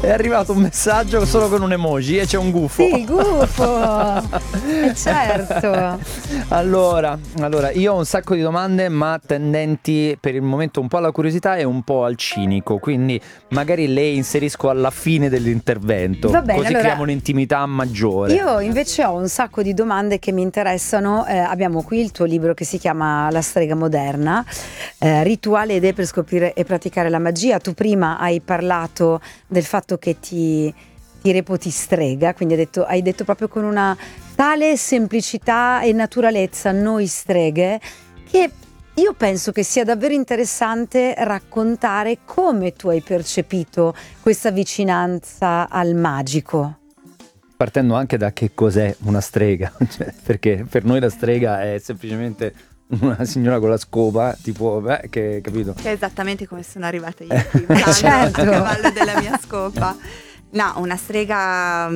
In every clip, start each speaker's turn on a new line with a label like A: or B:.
A: È arrivato un messaggio solo con un emoji e c'è un gufo.
B: Sì, il gufo. Certo.
A: Allora, io ho un sacco di domande, ma tendenti per il momento un po' alla curiosità e un po' al cinico, quindi magari le inserisco alla fine dell'intervento.
B: Va bene,
A: così
B: allora,
A: creiamo un'intimità maggiore.
B: Io invece ho un sacco di domande che mi interessano. Abbiamo qui il tuo libro che si chiama La strega moderna, rituali e idee per scoprire e praticare la magia. Tu prima hai parlato del fatto che ti reputi strega, quindi hai detto proprio con una tale semplicità e naturalezza, noi streghe, che io penso che sia davvero interessante raccontare come tu hai percepito questa vicinanza al magico.
A: Partendo anche da che cos'è una strega, cioè, perché per noi la strega è semplicemente una signora con la scopa, tipo, che capito?
C: Che è esattamente come sono arrivata io qui,
B: Certo.
C: a cavallo della mia scopa. No, una strega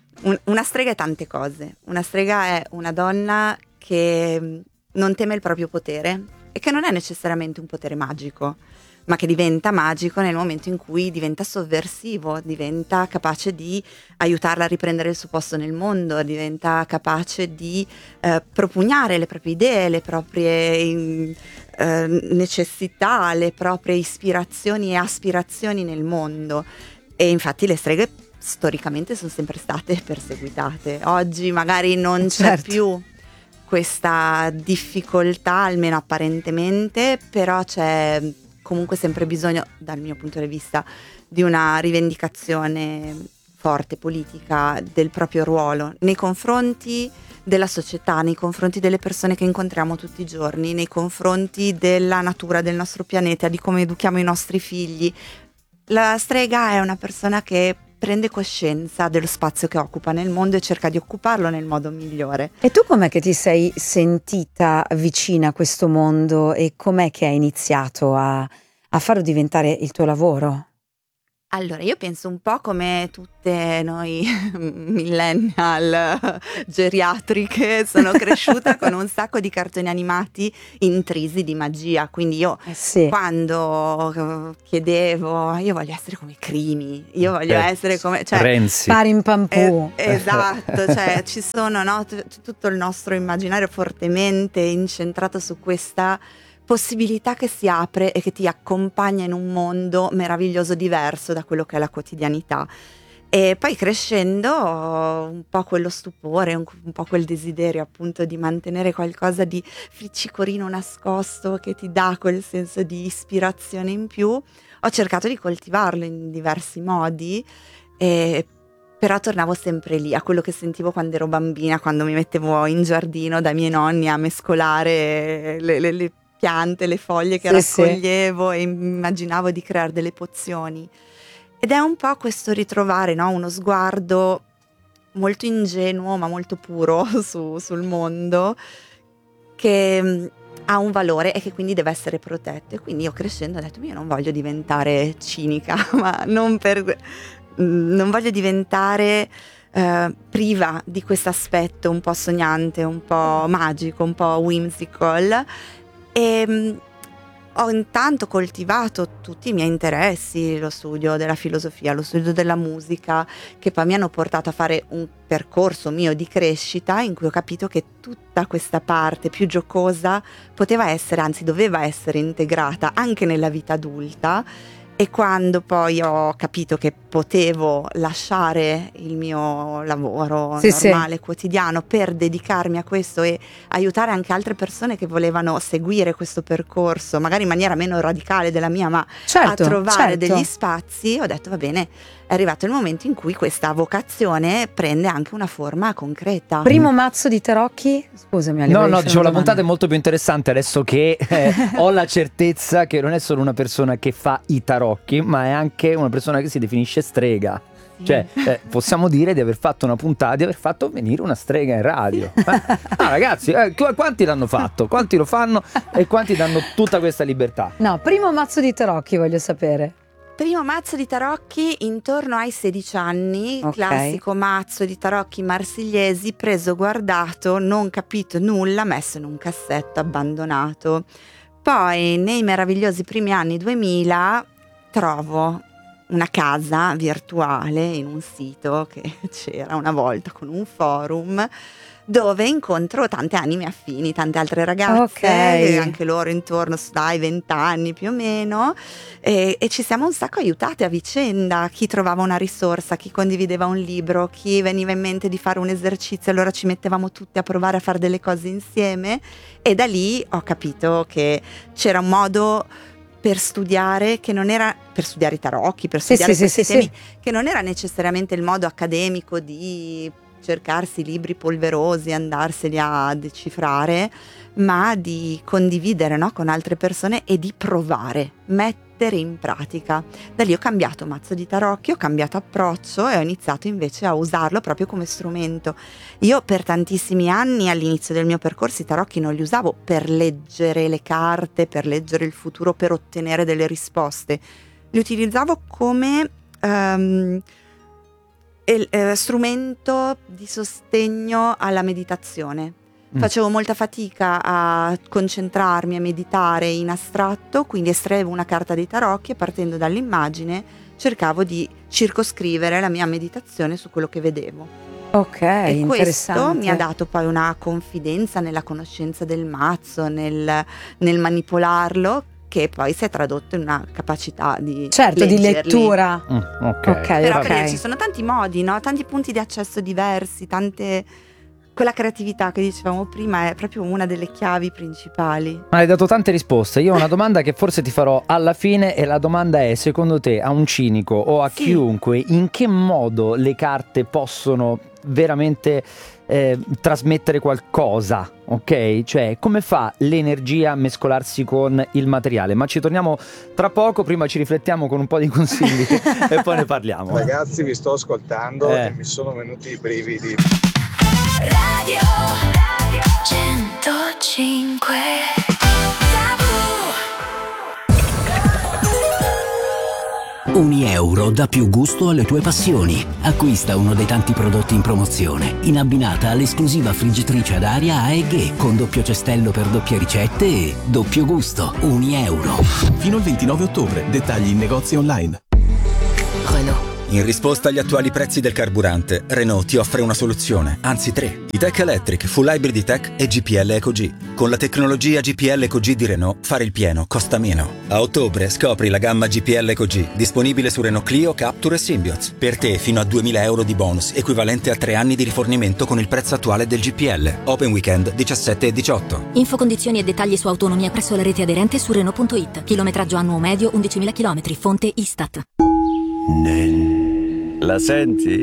C: è tante cose. Una strega è una donna che non teme il proprio potere e che non è necessariamente un potere magico, ma che diventa magico nel momento in cui diventa sovversivo, diventa capace di aiutarla a riprendere il suo posto nel mondo, diventa capace di propugnare le proprie idee, le proprie necessità, le proprie ispirazioni e aspirazioni nel mondo. E infatti le streghe storicamente sono sempre state perseguitate. Oggi magari non c'è più questa difficoltà, almeno apparentemente, però c'è comunque sempre bisogno, dal mio punto di vista, di una rivendicazione forte politica del proprio ruolo nei confronti della società, nei confronti delle persone che incontriamo tutti i giorni, nei confronti della natura del nostro pianeta, di come educhiamo i nostri figli. La strega è una persona che prende coscienza dello spazio che occupa nel mondo e cerca di occuparlo nel modo migliore.
B: E tu com'è che ti sei sentita vicina a questo mondo e com'è che hai iniziato a farlo diventare il tuo lavoro?
C: Allora, io penso un po' come tutte noi millennial geriatriche, sono cresciuta con un sacco di cartoni animati intrisi di magia, quindi io quando chiedevo, io voglio essere come Crimi, io voglio essere come...
A: Renzi.
B: Parimpampù.
C: Esatto, cioè ci sono, no, tutto il nostro immaginario fortemente incentrato su questa possibilità che si apre e che ti accompagna in un mondo meraviglioso, diverso da quello che è la quotidianità. E poi crescendo un po' quello stupore, un po' quel desiderio appunto di mantenere qualcosa di friccicorino nascosto che ti dà quel senso di ispirazione in più, ho cercato di coltivarlo in diversi modi, però tornavo sempre lì a quello che sentivo quando ero bambina, quando mi mettevo in giardino dai miei nonni a mescolare le piante, le foglie che raccoglievo e immaginavo di creare delle pozioni. Ed è un po' questo ritrovare, no? Uno sguardo molto ingenuo ma molto puro sul mondo, che ha un valore e che quindi deve essere protetto. E quindi io crescendo ho detto: io non voglio diventare cinica, ma non voglio diventare priva di questo aspetto un po' sognante, un po' magico, un po' whimsical. E ho intanto coltivato tutti i miei interessi, lo studio della filosofia, lo studio della musica, che poi mi hanno portato a fare un percorso mio di crescita in cui ho capito che tutta questa parte più giocosa poteva essere, anzi doveva essere integrata anche nella vita adulta. E quando poi ho capito che potevo lasciare il mio lavoro normale, quotidiano, per dedicarmi a questo e aiutare anche altre persone che volevano seguire questo percorso, magari in maniera meno radicale della mia, ma a trovare degli spazi, ho detto: va bene, è arrivato il momento in cui questa vocazione prende anche una forma concreta.
B: Primo mazzo di tarocchi? Scusami.
A: No, dicevo, la puntata è molto più interessante adesso che ho la certezza che non è solo una persona che fa i tarocchi, ma è anche una persona che si definisce strega. Cioè, possiamo dire di aver fatto una puntata, di aver fatto venire una strega in radio. Ragazzi, quanti l'hanno fatto? Quanti lo fanno? E quanti danno tutta questa libertà?
B: No, primo mazzo di tarocchi voglio sapere.
C: Primo mazzo di tarocchi intorno ai 16 anni, classico mazzo di tarocchi marsigliesi, preso, guardato, non capito nulla, messo in un cassetto, abbandonato. Poi nei meravigliosi primi anni 2000 trovo una casa virtuale in un sito che c'era una volta con un forum dove incontro tante anime affini, tante altre ragazze, anche loro intorno dai 20 anni più o meno, e ci siamo un sacco aiutate a vicenda, chi trovava una risorsa, chi condivideva un libro, chi veniva in mente di fare un esercizio, allora ci mettevamo tutte a provare a fare delle cose insieme, e da lì ho capito che c'era un modo per studiare che non era per studiare i tarocchi, per studiare questi temi, che non era necessariamente il modo accademico di cercarsi libri polverosi, andarseli a decifrare, ma di condividere, no, con altre persone e di provare, mettere in pratica. Da lì ho cambiato mazzo di tarocchi, ho cambiato approccio e ho iniziato invece a usarlo proprio come strumento. Io per tantissimi anni all'inizio del mio percorso i tarocchi non li usavo per leggere le carte, per leggere il futuro, per ottenere delle risposte. Li utilizzavo come strumento di sostegno alla meditazione. Facevo molta fatica a concentrarmi, a meditare in astratto, quindi estraevo una carta dei tarocchi e partendo dall'immagine cercavo di circoscrivere la mia meditazione su quello che vedevo.
B: Ok,
C: e
B: interessante.
C: questo mi ha dato poi una confidenza nella conoscenza del mazzo, nel manipolarlo, che poi si è tradotto in una capacità di leggerli.
B: Di lettura.
C: Però ci sono tanti modi, no? Tanti punti di accesso diversi, quella creatività che dicevamo prima è proprio una delle chiavi principali.
A: Ma hai dato tante risposte. Io ho una domanda che forse ti farò alla fine, e la domanda è: secondo te, a un cinico o a chiunque, in che modo le carte possono veramente trasmettere qualcosa, ok? Cioè, come fa l'energia a mescolarsi con il materiale? Ma ci torniamo tra poco, prima ci riflettiamo con un po' di consigli e poi ne parliamo.
D: Ragazzi, vi sto ascoltando e mi sono venuti i brividi.
E: Radio 105.
F: €1 dà più gusto alle tue passioni. Acquista uno dei tanti prodotti in promozione, in abbinata all'esclusiva friggitrice ad aria AEG con doppio cestello per doppie ricette e doppio gusto. €1.
G: Fino al 29 ottobre. Dettagli in negozi online.
F: Renault.
H: In risposta agli attuali prezzi del carburante, Renault ti offre una soluzione, anzi 3. E-Tech Electric, Full Hybrid E-Tech e GPL EcoG. Con la tecnologia GPL EcoG di Renault, fare il pieno costa meno. A ottobre scopri la gamma GPL EcoG, disponibile su Renault Clio, Captur e Symbioz. Per te fino a €2.000 di bonus, equivalente a 3 anni di rifornimento con il prezzo attuale del GPL. Open Weekend 17 e 18.
I: Info, condizioni e dettagli su autonomia presso la rete aderente su Renault.it. Chilometraggio annuo medio 11.000 km, fonte Istat.
J: La senti?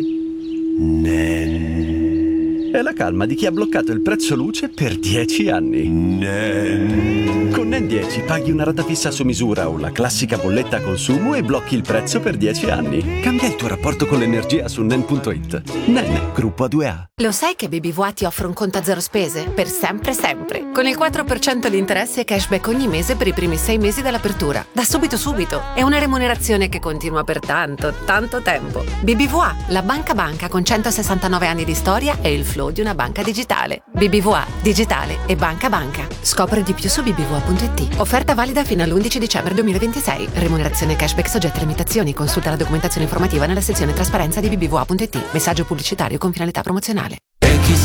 J: È la calma di chi ha bloccato il prezzo luce per 10 anni. Con NEN 10 paghi una rata fissa su misura o la classica bolletta a consumo e blocchi il prezzo per 10 anni. Cambia il tuo rapporto con l'energia su NEN.it. NEN, gruppo A2A.
K: Lo sai che BBVA ti offre un conto a zero spese? Per sempre sempre. Con il 4% di interesse e cashback ogni mese per i primi 6 mesi dall'apertura. Da subito. È una remunerazione che continua per tanto tempo. BBVA, la banca con 169 anni di storia e il flow di una banca digitale. BBVA, digitale e banca. Scopri di più su bbva.it. Offerta valida fino all'11 dicembre 2026. Remunerazione cashback soggetta a limitazioni. Consulta la documentazione informativa nella sezione trasparenza di bbva.it. Messaggio pubblicitario con finalità promozionale.
L: E chi